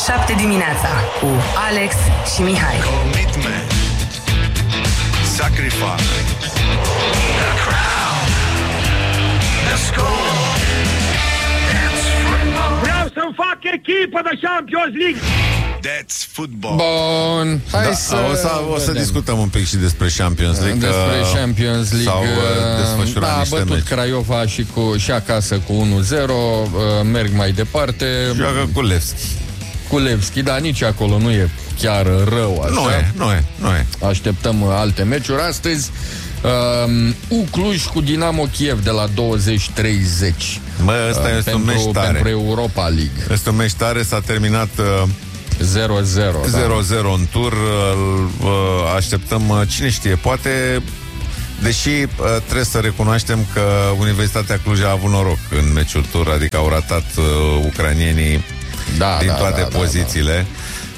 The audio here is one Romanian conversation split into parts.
7 dimineața cu Alex și Mihai. Commitment, sacrifice, the crowd, the score. Vreau să-mi fac echipă de Champions League. That's football. Bun, hai o să discutăm un pic și despre Champions League. Despre Champions League. S-au desfășurat niște bătut meci. Craiova și acasă cu 1-0. Merg mai departe. Joacă cu Levski. Cu Levski, dar nici acolo nu e chiar rău așa. Nu e. Așteptăm alte meciuri astăzi. Cluj cu Dinamo Kiev de la 20:30. Mă, ăsta este un meci tare. Pentru Europa League. Este un meci tare, s-a terminat 0-0 în tur. Așteptăm, cine știe, poate, deși trebuie să recunoaștem că Universitatea Cluj a avut noroc în meciul tur, adică au ratat ucranienii din toate pozițiile.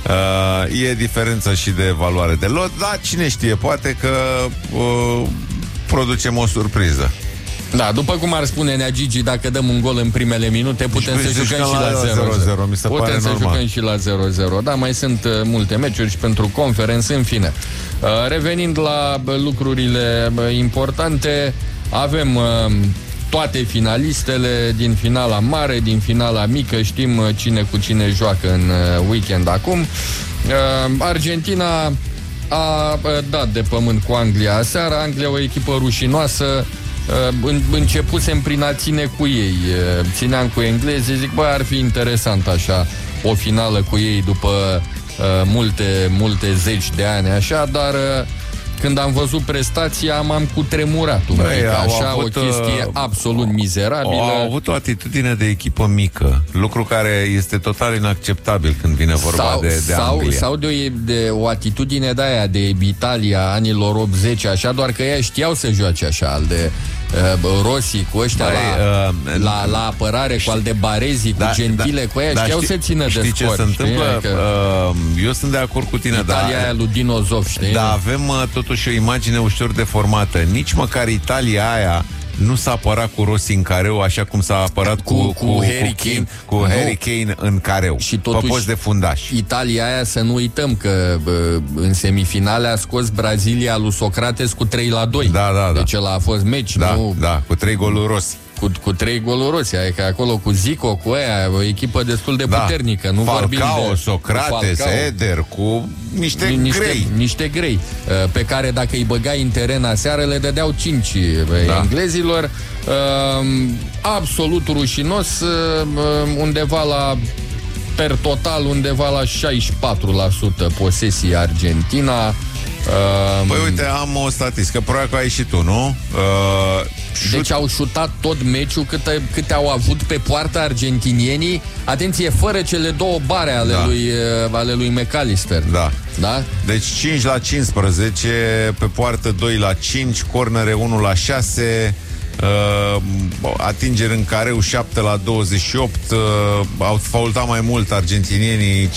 E diferență și de valoare de lot, dar cine știe, poate că producem o surpriză. Da, după cum ar spune Nea Gigi, dacă dăm un gol în primele minute, putem să jucăm și la 0-0. Putem să jucăm și la 0-0. Da, mai sunt multe meciuri și pentru Conference, în fine. Revenind la lucrurile importante, avem toate finalistele din finala mare, din finala mică, știm cine cu cine joacă în weekend acum. Argentina a dat de pământ cu Anglia aseară. Anglia o echipă rușinoasă. Începusem prin a ține cu ei. Țineam cu englezii, zic, bă, ar fi interesant așa o finală cu ei după multe zeci de ani așa, dar când am văzut prestația m-am cutremurat un pic, așa, o chestie absolut mizerabilă. Au avut o atitudine de echipă mică, lucru care este total inacceptabil când vine vorba de Anglia. Sau de o atitudine de aia de Italia anilor 80, așa, doar că ei știau să joace așa, de Rossi cu ăștia la apărare, cu Aldebarezi, cu Gentile, cu aia știau să țină de scor. Știi ce se întâmplă? Eu sunt de acord cu tine. Italia aia lui Dino Zof, știi? Dar avem totuși o imagine ușor deformată. Nici măcar Italia aia nu s-a apărat cu Rossi în careu, așa cum s-a apărat cu Harry Kane în careu, și totuși, pe post de fundaș. Italia aia, să nu uităm că în semifinale a scos Brazilia lui Socrates cu 3-2. Da. Deci ăla a fost meci, nu? Da, cu 3 goluri Rossi. Cu 3 goluri Rossi, adică acolo cu Zico, cu aia, o echipă destul de puternică. Nu Falcao, Socrates, Eder, cu niște grei. Pe care dacă îi băgai în teren aseară, le dădeau 5 englezilor. Absolut rușinos, undeva la, per total, undeva la 64% posesie Argentina. Păi uite, am o statistică, probabil că ai și tu, nu? Deci au șutat tot meciul câte au avut pe poartă argentinienii. Atenție, fără cele două bare ale lui McAllister. Da? Deci 5-15, pe poartă 2-5, cornere 1-6, atingeri în careu 7-28, au faultat mai mult argentinienii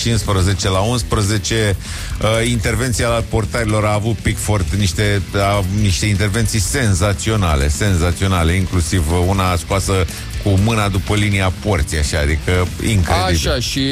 15-11, intervenția la portarilor a avut Pickford niște intervenții senzaționale, inclusiv una scoasă cu mâna după linia porții, așa, adică incredibil. Așa, și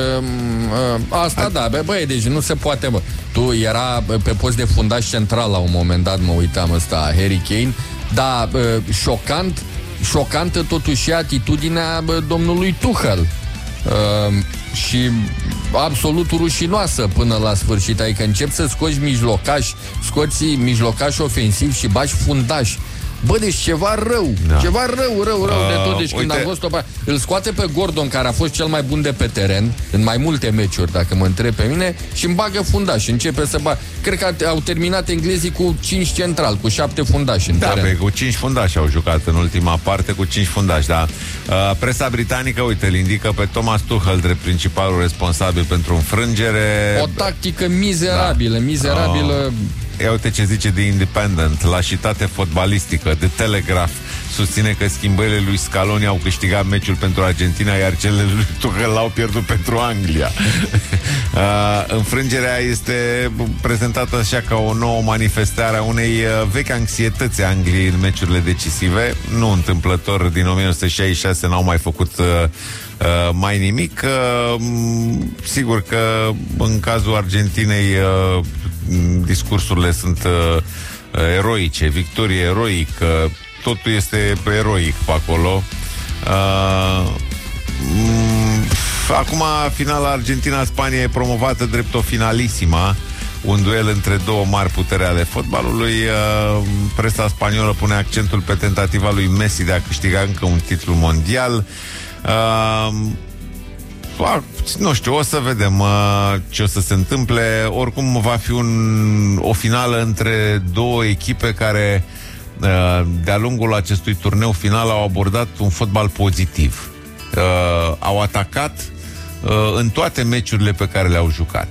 asta băi, deci nu se poate, bă. Tu era pe post de fundaș central la un moment dat, mă uitam, ăsta, Harry Kane. Da, șocantă totuși atitudinea domnului Tuchel. Și absolut rușinoasă până la sfârșit. Adică începi să scoți mijlocași ofensiv și bagi fundaș. Bă, deci ceva rău. Ceva rău de tot. Deci când am văzut îl scoate pe Gordon, care a fost cel mai bun de pe teren în mai multe meciuri, dacă mă întreb pe mine, și îmi bagă fundaș. Începe să bagă. Cred că au terminat englezii cu 5 central, cu 7 fundași în teren. Cu 5 fundași au jucat în ultima parte, cu 5 fundași, da. Presa britanică, uite, îl indică pe Thomas Tuchel drept principalul responsabil pentru înfrângere. O tactică mizerabilă. Ia uite ce zice The Independent, lașitate fotbalistică. The Telegraph susține că schimbările lui Scaloni au câștigat meciul pentru Argentina, iar cele lui Tuchel l-au pierdut pentru Anglia. Înfrângerea este prezentată așa ca o nouă manifestare a unei vechi anxietăți a Angliei în meciurile decisive. Nu întâmplător, din 1966 n-au mai făcut mai nimic. Sigur că în cazul Argentinei discursurile sunt eroice, victorie eroică, totul este eroic pe acolo. Acum finala Argentina-Spania e promovată drept o finalisima, un duel între două mari putere ale fotbalului. Presa spaniolă pune accentul pe tentativa lui Messi de a câștiga încă un titlu mondial. Nu știu, o să vedem ce o să se întâmple. Oricum va fi o finală între două echipe care de-a lungul acestui turneu final au abordat un fotbal pozitiv. Au atacat în toate meciurile pe care le-au jucat.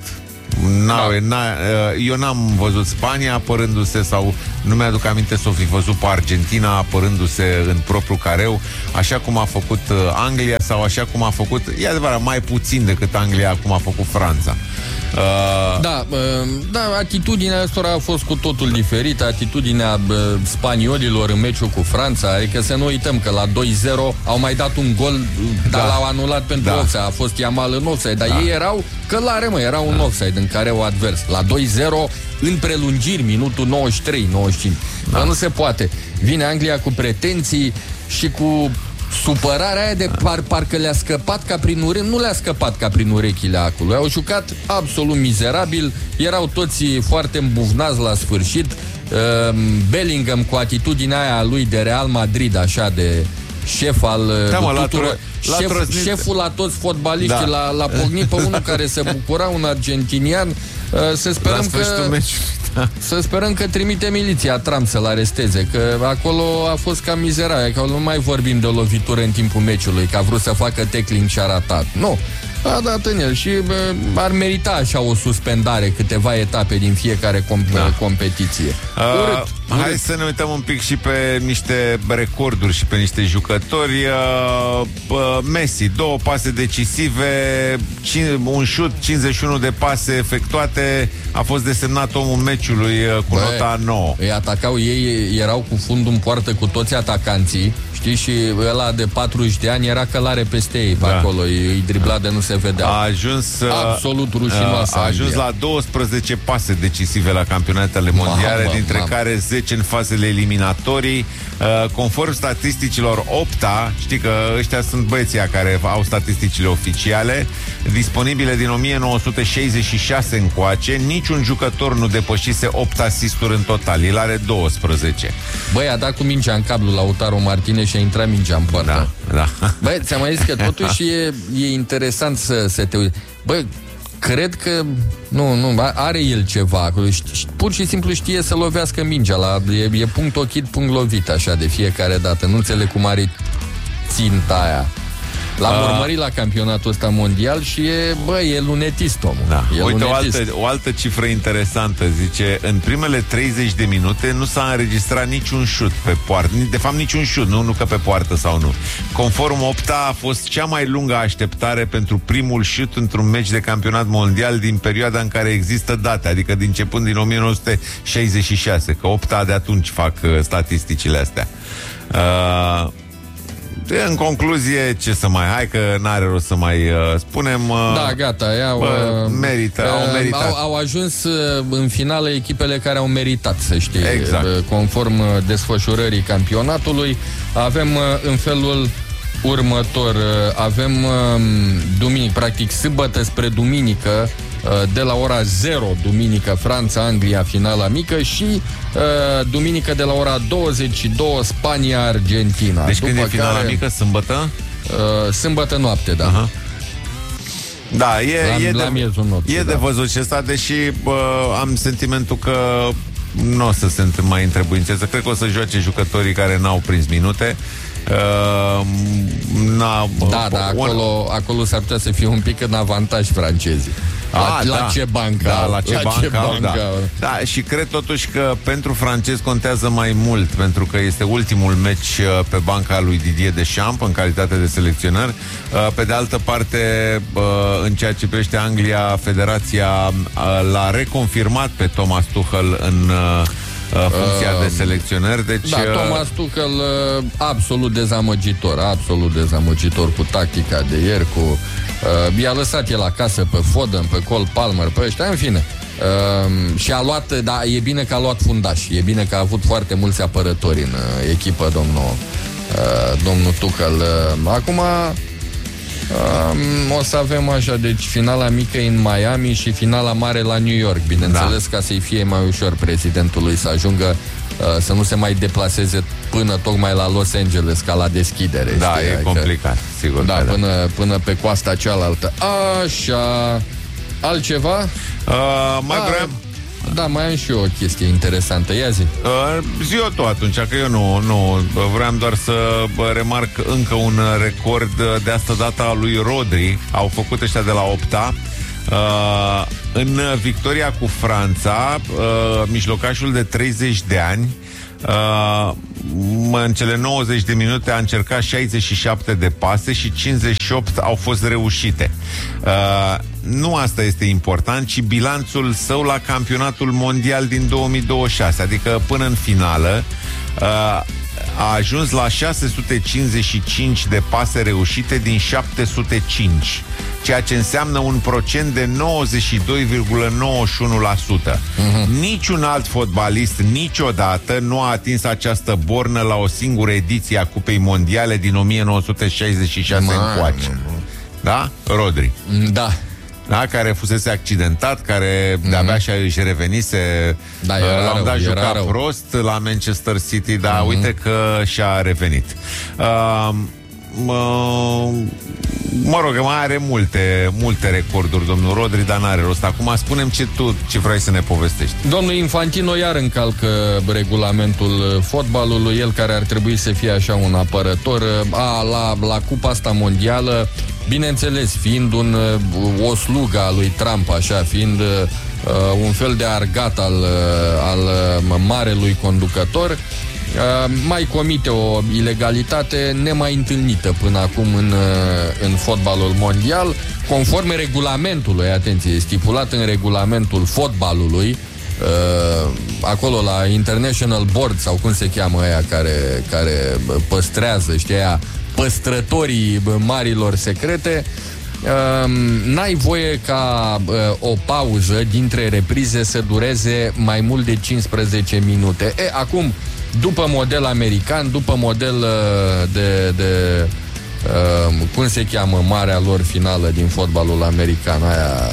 Eu n-am văzut Spania apărându-se, sau nu mi-aduc aminte să o fi văzut pe Argentina apărându-se în propriul careu, așa cum a făcut Anglia, sau așa cum a făcut, e adevărat, mai puțin decât Anglia, cum a făcut Franța. Da, atitudinea ăstora a fost cu totul diferită. Atitudinea spaniolilor în meciul cu Franța, adică să nu uităm că la 2-0 au mai dat un gol, dar l-au anulat pentru offside. A fost Yamal în offside, dar ei erau călare, erau un offside în care o advers. La 2-0 în prelungiri, minutul 93-95. Dar nu se poate. Vine Anglia cu pretenții și cu supărarea aia de parcă le-a scăpat ca prin urechi. Nu le-a scăpat ca prin urechile acolo. Au jucat absolut mizerabil. Erau toți foarte îmbuvnați la sfârșit. Bellingham cu atitudinea aia lui de Real Madrid, așa de șef al tuturor. Șeful la toți fotbaliștii, l-a pognit pe unul care se bucura, un argentinian. Să sperăm să sperăm că trimite miliția Trump să-l aresteze, că acolo a fost cam mizerabil, că nu mai vorbim de o lovitură în timpul meciului, că a vrut să facă tackling și a ratat. Nu, a dat în el și ar merita așa o suspendare, câteva etape din fiecare competiție. Urât. Hai să ne uităm un pic și pe niște recorduri și pe niște jucători. Messi, 2 pase decisive, un șut, 51 de pase efectuate, a fost desemnat omul meciului cu nota 9. Îi atacau, ei erau cu fundul în poartă cu toți atacanții, știi, și ăla de 40 de ani era călare peste ei pe acolo, îi dribla de nu se vedea. A ajuns absolut rușinoasă. A ajuns la 12 pase decisive la campionatele mondiale, dintre care 10 în fazele eliminatorii. Conform statisticilor Opta, știi că ăștia sunt băieții care au statisticile oficiale, disponibile din 1966 încoace, niciun jucător nu depășise 8 asisturi în total. El are 12. Băi, a dat cu mingea în cablu Lautaro Martinez și a intrat mingea în poartă. Da. Băi, ți-am mai zis că totuși e interesant să te uiți. Băi, cred că nu, are el ceva acolo. Pur și simplu știe să lovească mingea. E punct ochit, punct lovit, așa, de fiecare dată. Nu înțeleg cum are ținta aia. L-am urmărit la campionatul ăsta mondial și e lunetist omul. Uite, o altă cifră interesantă. Zice, în primele 30 de minute nu s-a înregistrat niciun șut pe poartă. De fapt, niciun șut, nu că pe poartă sau nu. Conform Opta, a fost cea mai lungă așteptare pentru primul șut într-un meci de campionat mondial din perioada în care există date, adică din începând din 1966, că Opta de atunci fac statisticile astea. În concluzie, ce să mai... Hai că n-are rost să mai spunem... Da, gata, au meritat. Au ajuns în finală echipele care au meritat, să știi. Exact. Conform desfășurării campionatului, avem în felul următor. Avem duminică, practic sâmbătă spre duminică, de la ora 0, duminică, Franța-Anglia, finala mică, și duminică de la ora 22, Spania-Argentina. Deci când e finala mică? Sâmbătă? Sâmbătă noapte, da. Da, e de văzut și ăsta, deși am sentimentul că nu o să se mai întrebuințeze. Cred că o să joace jucătorii care n-au prins minute. Acolo s-ar putea să fie un pic în avantaj francezii. La ce bancă? Da, și cred totuși că pentru francezi contează mai mult, pentru că este ultimul meci pe banca lui Didier Deschamps în calitate de selecționer. Pe de altă parte, în ceea ce privește Anglia, federația l-a reconfirmat pe Thomas Tuchel funcția de selecționări. Deci, da, Thomas Tuchel absolut dezamăgitor cu tactica de ieri, cu i-a lăsat el acasă pe Foden, pe Cole Palmer, pe ăștia, în fine. Și a luat, da, e bine că a luat fundaș, e bine că a avut foarte mulți apărători în echipă, domnul Tuchel. Acum o să avem așa, deci finala mică în Miami și finala mare la New York, bineînțeles, ca să-i fie mai ușor prezidentului să ajungă, să nu se mai deplaseze până tocmai la Los Angeles ca la deschidere. Da, știi? E complicat, sigur. Da, până pe coasta cealaltă. Așa, altceva? Vreau... Da, mai am și eu o chestie interesantă. Ia zi. Zi-o tu atunci, că eu nu vreau doar să remarc încă un record de asta data a lui Rodri. Au făcut ăștia de la 8-a. În victoria cu Franța, mijlocașul de 30 de ani, în cele 90 de minute a încercat 67 de pase și 58 au fost reușite. Nu asta este important, ci bilanțul său la campionatul mondial din 2026, adică până în finală a ajuns la 655 de pase reușite din 705, ceea ce înseamnă un procent de 92,91%. Niciun alt fotbalist niciodată nu a atins această bornă la o singură ediție a Cupei Mondiale din 1966 încoace. Da? Rodri. Da. Da, care fusese accidentat, care de-abia așa își revenise, l-am dat jucat prost la Manchester City, dar uite că și-a revenit. Mă rog, mai are multe recorduri domnul Rodri, dar n-are rost. Acum spune-mi ce vrei să ne povestești. Domnul Infantino iar încalcă regulamentul fotbalului, el care ar trebui să fie așa un apărător la Cupa asta mondială, bineînțeles, fiind o slugă a lui Trump, așa, fiind un fel de argat al marelui conducător, mai comite o ilegalitate nemai întâlnită până acum în fotbalul mondial, conform regulamentului, atenție, stipulat în regulamentul fotbalului, acolo la International Board, sau cum se cheamă aia care păstrează, știi, aia, păstrătorii marilor secrete, n-ai voie ca o pauză dintre reprize să dureze mai mult de 15 minute. Acum, după model american, după model cum se cheamă marea lor finală din fotbalul american, aia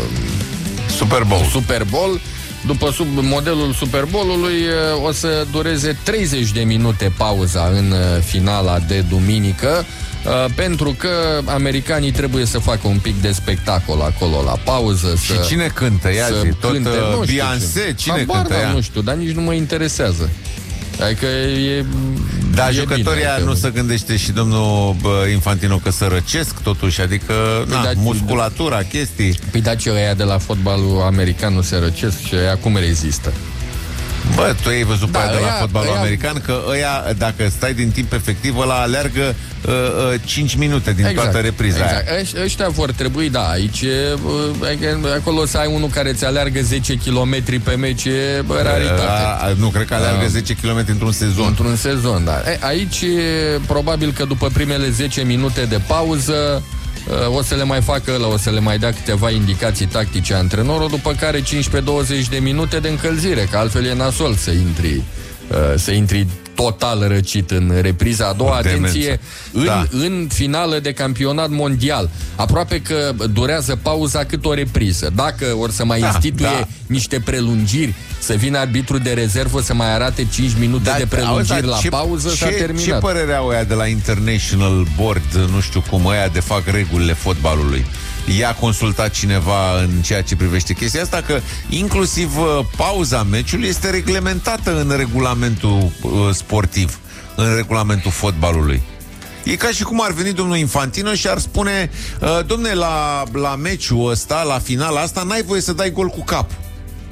Super Bowl. După modelul Super Bowl-ului o să dureze 30 de minute pauza în finala de duminică, pentru că americanii trebuie să facă un pic de spectacol acolo la pauză. Și cine cântă? Ia zi, tot Beyoncé, cine cântă ea? Nu știu, dar nici nu mă interesează. Adică da, jucătorii nu se gândește și domnul Infantino că să răcesc totuși, adică musculatura, chestii. Păi da, ce ăia de la fotbalul american nu se răcesc și ăia cum rezistă? Bă, tu ai văzut pe aia de la fotbalul american că ăia, dacă stai din timp efectiv, ăla aleargă 5 minute din toată repriza aia. Ăștia vor trebui, da, aici acolo să ai unul care ți aleargă 10 km pe meci, e raritate. Nu, cred că aleargă 10 km într-un sezon. Într-un sezon, da. Aici probabil că după primele 10 minute de pauză o să le mai facă ăla, o să le mai dea câteva indicații tactice antrenorul, după care 15-20 de minute de încălzire, că altfel e nasol să intri total răcit în repriza a doua. Atenție, în finală de campionat mondial, aproape că durează pauza cât o repriză. Dacă or să mai instituie niște prelungiri, să vină arbitru de rezervă să mai arate 5 minute de prelungiri la pauză, s-a terminat. Ce părere au ăia de la International Board, nu știu cum, ăia de fac regulile fotbalului? I-a consultat cineva în ceea ce privește chestia asta, că inclusiv pauza meciului este reglementată în regulamentul sportiv, în regulamentul fotbalului. E ca și cum ar veni domnul Infantino și ar spune: dom'le, la meciul ăsta, la finala asta, n-ai voie să dai gol cu cap.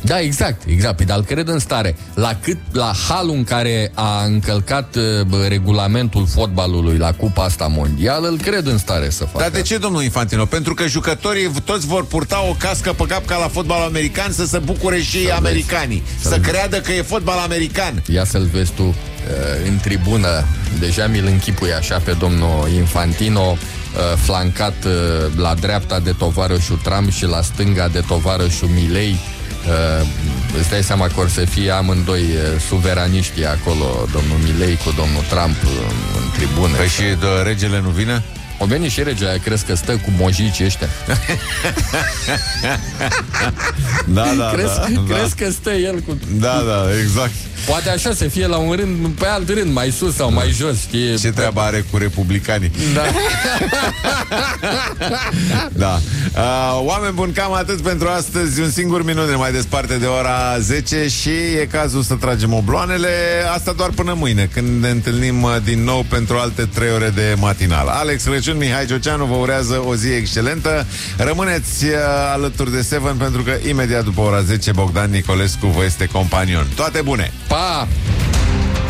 Da, exact. Păi, dar îl cred în stare. La halul în care a încălcat regulamentul fotbalului la Cupa asta mondială, îl cred în stare să facă. Dar de ce, domnul Infantino? Pentru că jucătorii toți vor purta o cască pe cap ca la fotbal american, să se bucure și americanii. Să creadă că e fotbal american. Ia să-l vezi tu în tribună. Deja mi-l închipui așa pe domnul Infantino, flancat la dreapta de tovarășul Trump și la stânga de tovarășul Milei. Îți dai seama că or să fie amândoi suveraniștii acolo, domnul Milei cu domnul Trump în tribună. Păi și regele nu vine? O veni și regele, crezi că stă cu mojici ăștia? Crezi că stă el cu... Da, exact. Poate așa să fie la un rând, pe alt rând, mai sus sau mai jos, știi? Ce treabă are cu republicanii? Da. Da. Oameni buni, cam atât pentru astăzi. Un singur minut ne mai desparte de ora 10 și e cazul să tragem obloanele. Asta doar până mâine, când ne întâlnim din nou pentru alte 3 ore de matinal. Alex Crăciun, Mihai Gioceanu vă urează o zi excelentă. Rămâneți alături de Seven, pentru că imediat după ora 10 Bogdan Nicolescu vă este companion. Toate bune! Pa!